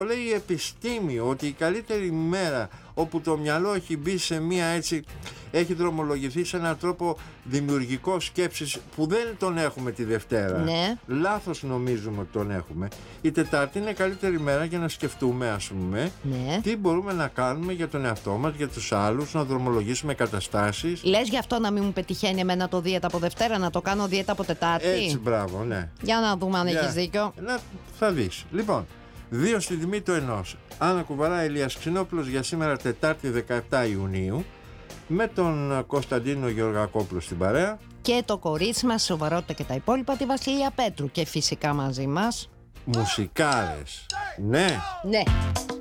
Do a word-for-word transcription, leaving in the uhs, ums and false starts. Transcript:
Λέει η επιστήμη ότι η καλύτερη ημέρα όπου το μυαλό έχει μπει σε μία έτσι, έχει δρομολογηθεί σε έναν τρόπο δημιουργικό σκέψης που δεν τον έχουμε τη Δευτέρα. Ναι. Λάθος νομίζουμε ότι τον έχουμε. Η Τετάρτη είναι καλύτερη μέρα για να σκεφτούμε, ας πούμε, Ναι. τι μπορούμε να κάνουμε για τον εαυτό μας, για τους άλλους, να δρομολογήσουμε καταστάσεις. Λες γι' αυτό να μην μου πετυχαίνει εμένα το δίαιτα από Δευτέρα, να το κάνω δίαιτα από Τετάρτη? Έτσι, μπράβο, ναι. Για να δούμε αν Για- έχεις δίκιο. Να, θα δεις. Λοιπόν, δύο στην τιμή του ενός. Άννα Κουβαρά, Ηλίας Ξινόπουλος για σήμερα Τετάρτη δεκαεπτά Ιουνίου, με τον Κωνσταντίνο Γεωργακόπουλο στην παρέα. Και το κορίτσι μας, σοβαρότητα και τα υπόλοιπα, τη Βασιλεία Πέτρου. Και φυσικά μαζί μας. Μουσικάρες. Ναι. Ναι.